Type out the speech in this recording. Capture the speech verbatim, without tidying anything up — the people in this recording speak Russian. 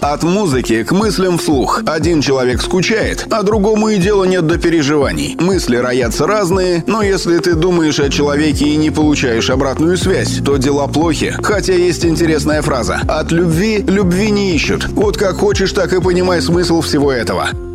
От музыки к мыслям вслух. Один человек скучает, а другому и дела нет до переживаний. Мысли роятся разные, но если ты думаешь о человеке и не получаешь обратную связь, то дела плохи. Хотя есть интересная фраза: от любви любви не ищут. Вот как хочешь, так и понимай смысл всего этого.